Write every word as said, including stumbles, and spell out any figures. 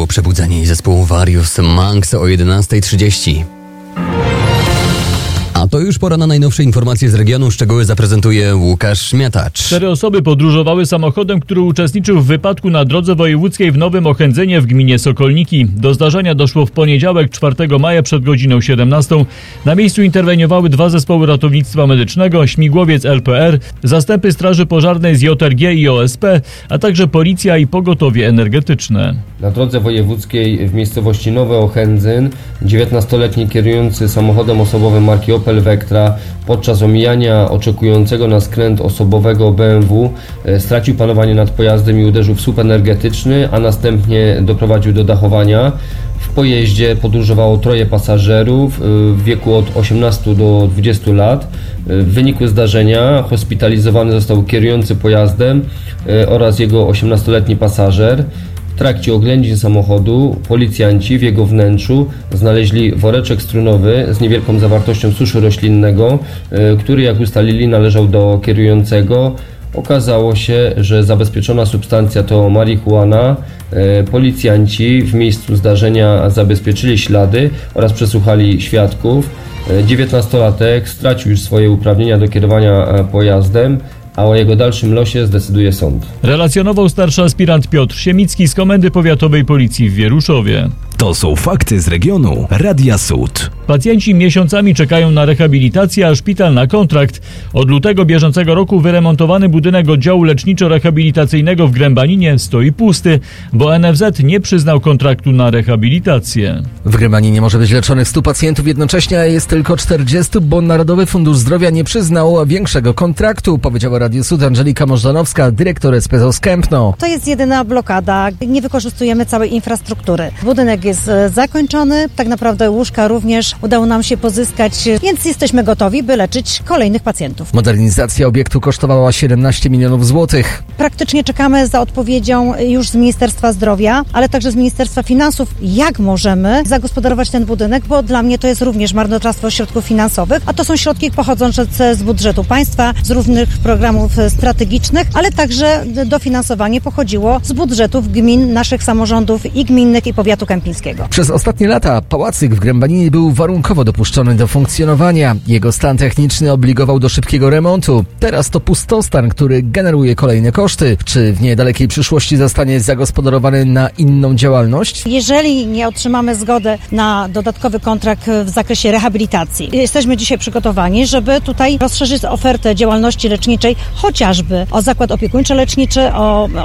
Przebudzenie zespołu Various Manx o jedenasta trzydzieści. A to już pora na najnowsze informacje z regionu. Szczegóły zaprezentuje Łukasz Śmiatacz. Cztery osoby podróżowały samochodem, który uczestniczył w wypadku na drodze wojewódzkiej w Nowym Ochędzenie w gminie Sokolniki. Do zdarzenia doszło w poniedziałek czwartego maja przed godziną siedemnastą. Na miejscu interweniowały dwa zespoły ratownictwa medycznego, śmigłowiec L P R, zastępy straży pożarnej z J R G i O S P, a także policja i pogotowie energetyczne. Na drodze wojewódzkiej w miejscowości Nowy Ochędzyn dziewiętnastoletni kierujący samochodem osobowym marki Opel Vectra podczas omijania oczekującego na skręt osobowego B M W stracił panowanie nad pojazdem i uderzył w słup energetyczny, a następnie doprowadził do dachowania. W pojeździe podróżowało troje pasażerów w wieku od osiemnastu do dwudziestu lat. W wyniku zdarzenia hospitalizowany został kierujący pojazdem oraz jego osiemnastoletni pasażer. W trakcie oględzin samochodu policjanci w jego wnętrzu znaleźli woreczek strunowy z niewielką zawartością suszu roślinnego, który, jak ustalili, należał do kierującego. Okazało się, że zabezpieczona substancja to marihuana. Policjanci w miejscu zdarzenia zabezpieczyli ślady oraz przesłuchali świadków. dziewiętnastolatek stracił już swoje uprawnienia do kierowania pojazdem, a o jego dalszym losie zdecyduje sąd. Relacjonował starszy aspirant Piotr Siemicki z Komendy Powiatowej Policji w Wieruszowie. To są fakty z regionu Radia Sud. Pacjenci miesiącami czekają na rehabilitację, a szpital na kontrakt. Od lutego bieżącego roku wyremontowany budynek oddziału leczniczo-rehabilitacyjnego w Grębaninie stoi pusty, bo N F Z nie przyznał kontraktu na rehabilitację. W Grębaninie może być leczonych stu pacjentów jednocześnie, a jest tylko czterdziestu, bo Narodowy Fundusz Zdrowia nie przyznał większego kontraktu, powiedziała Radio Sud Angelika Możdanowska, dyrektor S P Z O z Kępno. To jest jedyna blokada. Nie wykorzystujemy całej infrastruktury. Budynek jest zakończony, tak naprawdę łóżka również udało nam się pozyskać, więc jesteśmy gotowi, by leczyć kolejnych pacjentów. Modernizacja obiektu kosztowała siedemnaście milionów złotych. Praktycznie czekamy za odpowiedzią już z Ministerstwa Zdrowia, ale także z Ministerstwa Finansów, jak możemy zagospodarować ten budynek, bo dla mnie to jest również marnotrawstwo środków finansowych, a to są środki pochodzące z budżetu państwa, z różnych programów strategicznych, ale także dofinansowanie pochodziło z budżetów gmin, naszych samorządów i gminnych, i powiatu kępińskiego. Przez ostatnie lata pałacyk w Grębaninie był warunkowo dopuszczony do funkcjonowania. Jego stan techniczny obligował do szybkiego remontu. Teraz to pustostan, który generuje kolejne koszty. Czy w niedalekiej przyszłości zostanie zagospodarowany na inną działalność? Jeżeli nie otrzymamy zgody na dodatkowy kontrakt w zakresie rehabilitacji, jesteśmy dzisiaj przygotowani, żeby tutaj rozszerzyć ofertę działalności leczniczej, chociażby o zakład opiekuńczo-leczniczy, o